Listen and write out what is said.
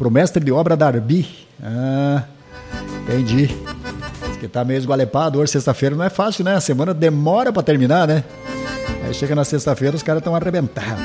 Pro mestre de obra Darby. Ah, entendi. Diz que tá meio esgualepado. Hoje, sexta-feira, não é fácil, né? A semana demora pra terminar, né? Aí chega na sexta-feira, os caras estão arrebentados.